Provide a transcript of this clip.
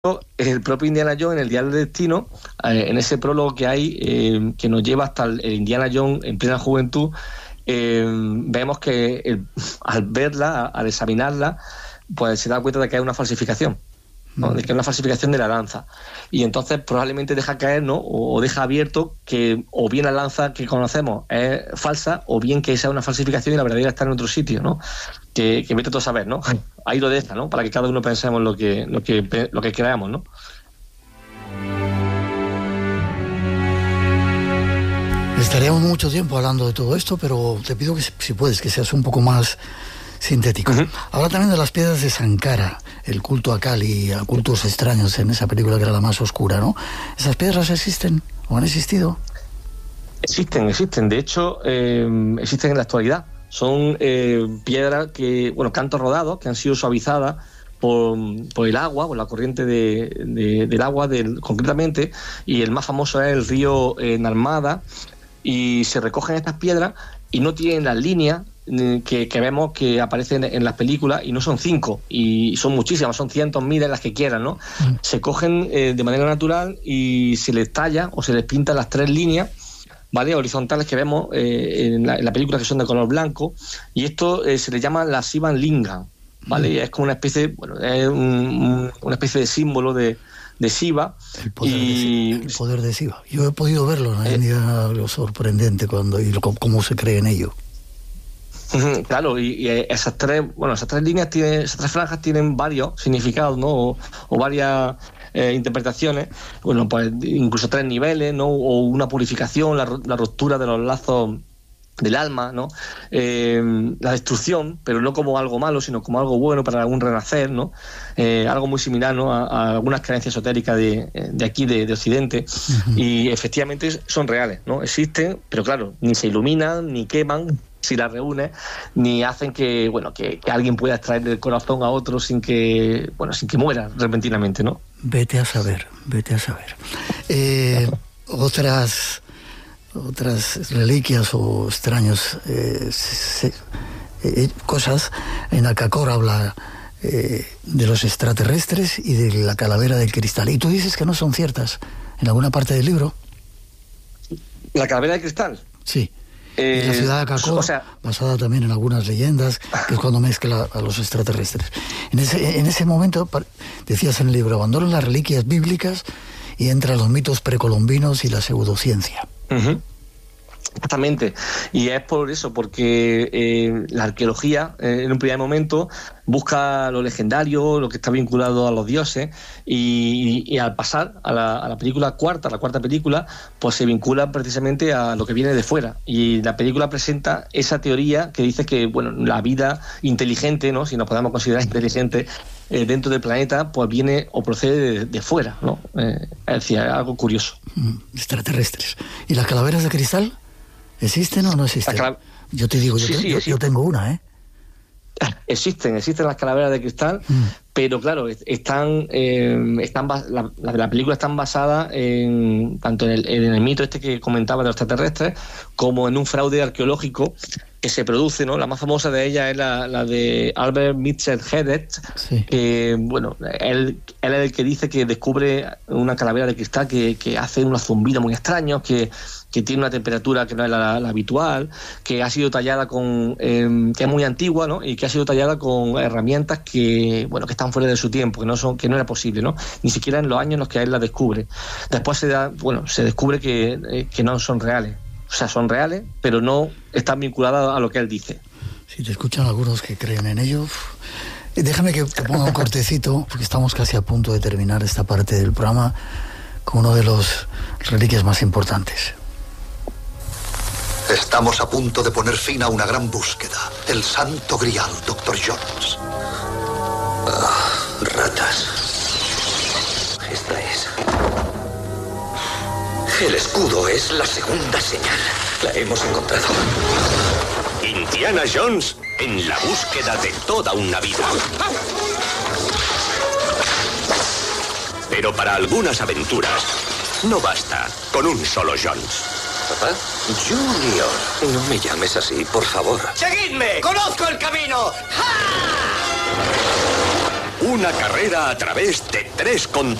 el propio Indiana Jones en el Dial del Destino, en ese prólogo que hay, que nos lleva hasta el Indiana Jones en plena juventud, vemos que al verla, al examinarla, pues se da cuenta de que hay una falsificación, ¿no? De que es una falsificación de la lanza, y entonces probablemente deja caer, ¿no? O deja abierto que o bien la lanza que conocemos es falsa, o bien que esa es una falsificación y la verdadera está en otro sitio, ¿no? Que vete todo a saber, ¿no? Ahí lo deja, ¿no? Para que cada uno pensemos lo que creamos, ¿no? Estaríamos mucho tiempo hablando de todo esto, pero te pido que, si puedes, que seas un poco más sintético. Habla también de las piedras de Sankara, el culto a Kali, a cultos extraños en esa película que era la más oscura, ¿no? ¿Esas piedras existen o han existido? Existen. De hecho, existen en la actualidad. Son piedras que, cantos rodados, que han sido suavizadas por el agua, por la corriente del agua, concretamente, y el más famoso es el río Narmada, y se recogen estas piedras y no tienen las líneas que vemos que aparecen en las películas, y no son 5, y son muchísimas, son cientos, miles, las que quieran, ¿no? Se cogen de manera natural y se les talla o se les pintan las 3 líneas, ¿vale?, horizontales que vemos en la película, que son de color blanco, y esto se le llama la Sivan Linga, ¿vale? Y es como una especie, es una especie de símbolo de Shiva. El poder de Shiva. Yo he podido verlo en la India, lo sorprendente y cómo se cree en ello. Claro, y esas tres líneas esas 3 franjas tienen varios significados, ¿no? O varias interpretaciones, pues incluso 3 niveles, ¿no? O una purificación, la ruptura de los lazos del alma, ¿no? La destrucción, pero no como algo malo, sino como algo bueno para algún renacer, ¿no? Algo muy similar, ¿no? a algunas creencias esotéricas de aquí, de Occidente. Y efectivamente son reales, ¿no? Existen, pero claro, ni se iluminan, ni queman si las reúnes, ni hacen que alguien pueda extraer del corazón a otro sin que muera repentinamente, ¿no? Vete a saber. Otras reliquias o extraños cosas. En Akakor habla de los extraterrestres y de la calavera del cristal, y tú dices que no son ciertas en alguna parte del libro. ¿La calavera de cristal? Sí. Y la ciudad de Akakor, basada también en algunas leyendas, que es cuando mezcla a los extraterrestres. En ese momento, decías en el libro, abandonan las reliquias bíblicas y entran los mitos precolombinos y la pseudociencia. Exactamente, y es por eso, porque la arqueología en un primer momento busca lo legendario, lo que está vinculado a los dioses, y al pasar a la película la cuarta película, pues se vincula precisamente a lo que viene de fuera, y la película presenta esa teoría que dice que la vida inteligente, ¿no?, si nos podemos considerar inteligente dentro del planeta, pues viene o procede de fuera, ¿no? Es decir, algo curioso. Extraterrestres. ¿Y las calaveras de cristal existen o no existen? Yo te digo, yo tengo una, ¿eh? Existen las calaveras de cristal, pero claro, la película están basadas tanto en el mito este que comentaba de los extraterrestres, como en un fraude arqueológico que se produce, ¿no? La más famosa de ellas es la de Albert Mitchell Hedet, sí. Que, él es el que dice que descubre una calavera de cristal que hace unos zumbidos muy extraños, que tiene una temperatura que no es la habitual, que ha sido tallada que es muy antigua, ¿no? Y que ha sido tallada con herramientas que están fuera de su tiempo, que no era posible, ¿no? Ni siquiera en los años en los que él la descubre. Después se descubre que no son reales. O sea, son reales, pero no están vinculadas a lo que él dice. Si te escuchan algunos que creen en ello, déjame que te ponga un cortecito, porque estamos casi a punto de terminar esta parte del programa con uno de los reliquias más importantes. Estamos a punto de poner fin a una gran búsqueda. El Santo Grial, Dr. Jones. Ratas. Esta es. El escudo es la segunda señal. La hemos encontrado. Indiana Jones en la búsqueda de toda una vida. Pero para algunas aventuras no basta con un solo Jones. ¿Papá? Junior. No me llames así, por favor. ¡Seguidme! ¡Conozco el camino! ¡Ja! Un Una carrera a través de 3 continentes.